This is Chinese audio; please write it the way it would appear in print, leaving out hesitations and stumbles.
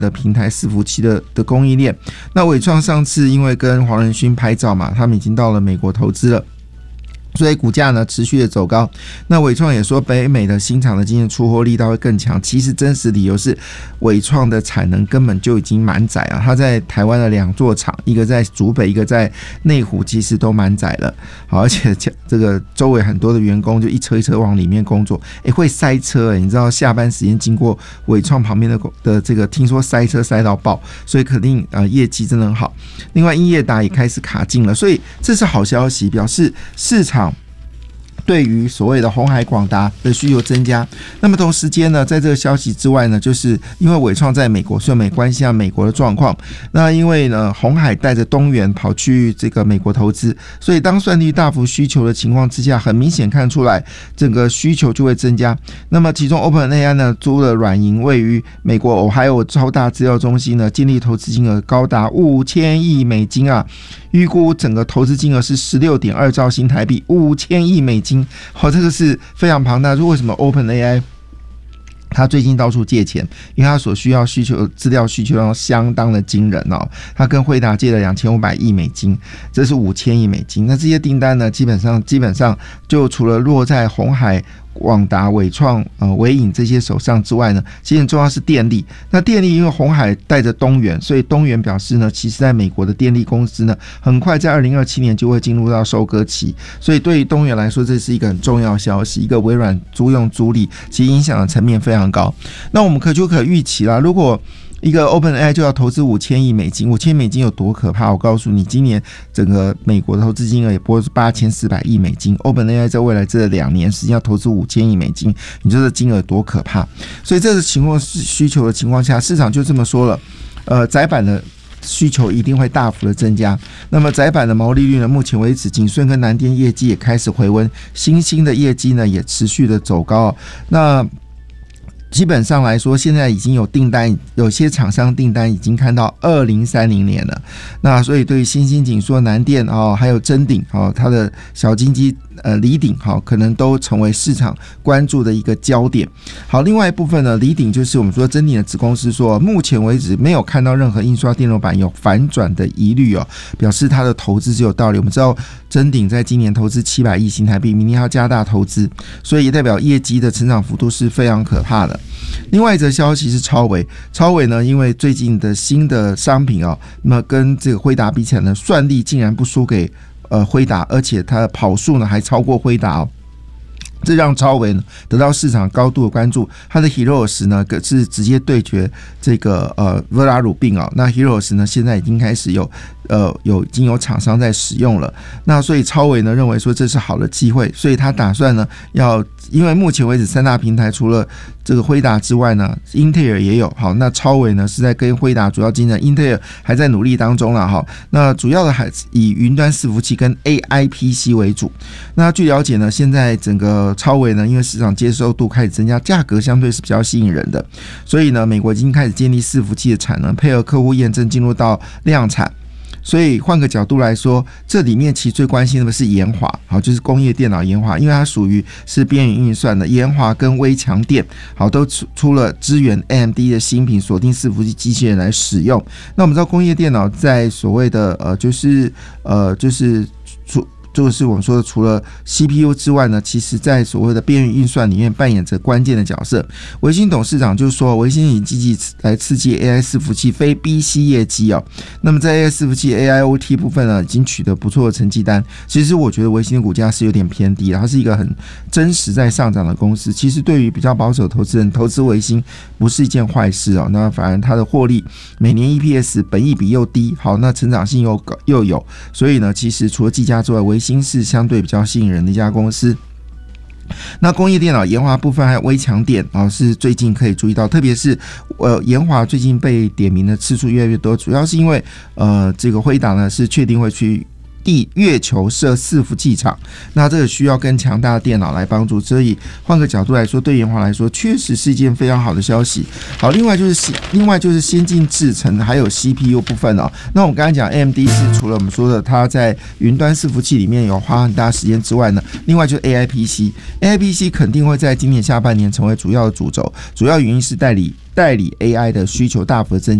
的平台伺服器的供应链。那伟创上次因为跟黄仁勋拍照嘛，他们已经到了美国投资了，所以股价呢持续的走高。那伟创也说北美的新厂的今年出货力道会更强，其实真实理由是伟创的产能根本就已经满载啊，它在台湾的2座厂，一个在竹北，一个在内湖，其实都满载了。好，而且这个周围很多的员工就一车一车往里面工作，会塞车你知道下班时间经过伟创旁边的这个，听说塞车塞到爆，所以肯定业绩真的很好。另外英业达也开始卡进了，所以这是好消息，表示市场对于所谓的鸿海广达的需求增加。那么同时间呢，在这个消息之外呢，就是因为伟创在美国，所以我们也关心下美国的状况。那因为呢，鸿海带着东元跑去这个美国投资，所以当算力大幅需求的情况之下，很明显看出来整个需求就会增加。那么其中 OpenAI 呢租了软银位于美国Ohio超大资料中心呢，建立投资金额高达5000亿美金啊，预估整个投资金额是16.2兆新台币，5000亿美金。这个是非常庞大。为什么 OpenAI 他最近到处借钱？因为他所需要资料需求量相当的惊人哦。他跟辉达借了2500亿美金，这是5000亿美金。那这些订单呢，基本上就除了落在鸿海、广达、伟创、伟影这些手上之外呢，其实很重要是电力。那电力因为鸿海带着东元，所以东元表示呢，其实在美国的电力公司呢，很快在2027年就会进入到收割期。所以对于东元来说，这是一个很重要的消息。一个微软租用租赁，其实影响的层面非常高。那我们可预期啦，如果一个 OpenAI 就要投资5000亿美金，5000亿美金有多可怕？我告诉你，今年整个美国的投资金额也不过是8400亿美金。OpenAI 在未来这2年时间要投资5000亿美金，你说这金额有多可怕？所以这个情况需求的情况下，市场就这么说了，载板的需求一定会大幅的增加。那么载板的毛利率呢，目前为止景顺跟南电业绩也开始回温，新兴的业绩呢也持续的走高。那基本上来说，现在已经有订单，有些厂商订单已经看到2030年了。那所以对于新兴景硕、南电还有臻鼎它的小金鸡李鼎可能都成为市场关注的一个焦点。好，另外一部分呢，李鼎就是我们说臻鼎的子公司说，目前为止没有看到任何印刷电路板有反转的疑虑表示它的投资是有道理。我们知道臻鼎在今年投资700亿新台币，明年要加大投资，所以也代表业绩的成长幅度是非常可怕的。另外一则消息是超微呢，因为最近的新的商品那么跟这个辉达比起来呢，算力竟然不输给辉达，而且它的跑速呢还超过辉达这让超微呢得到市场高度的关注。它的 Helios 呢是直接对决这个Vera 乳病那 Helios 呢现在已经开始已经有厂商在使用了。那所以超微呢认为说这是好的机会，所以他打算呢因为目前为止3大平台除了这个辉达之外呢，英特尔也有。好，那超微呢是在跟辉达主要竞争，英特尔还在努力当中了那主要的还以云端伺服器跟 AI PC 为主。那据了解呢，现在整个超微呢，因为市场接受度开始增加，价格相对是比较吸引人的，所以呢，美国已经开始建立伺服器的产能，配合客户验证进入到量产。所以换个角度来说，这里面其实最关心的是研华，就是工业电脑研华，因为它属于是边缘运算的。研华跟微强电都出了支援 AMD 的新品，锁定伺服器机器人来使用。那我们知道工业电脑在所谓的就是我们说的，除了 CPU 之外呢，其实在所谓的边缘运算里面扮演着关键的角色。微星董事长就说，微星已经积极来刺激 AI 伺服器非 BC 业绩那么在 AI 伺服器 AIoT 部分呢，已经取得不错的成绩单。其实我觉得微星的股价是有点偏低，它是一个很真实在上涨的公司。其实对于比较保守投资人，投资微星不是一件坏事那反而它的获利每年 EPS 本益比又低，好，那成长性又有，所以呢，其实除了技嘉之外，微星是相对比较吸引人的一家公司。那工业电脑研华部分还有微强电是最近可以注意到，特别是研华最近被点名的次数越来越多，主要是因为这个辉达呢是确定会去月球设伺服器厂，那这个需要更强大的电脑来帮助，所以换个角度来说，对研华来说确实是一件非常好的消息。好，另外就是先进制程还有 CPU 部分那我们刚才讲 AMD 是除了我们说的它在云端伺服器里面有花很大时间之外呢，另外就是 AI PC 肯定会在今年下半年成为主要的主轴，主要原因是代理代理 AI 的需求大幅增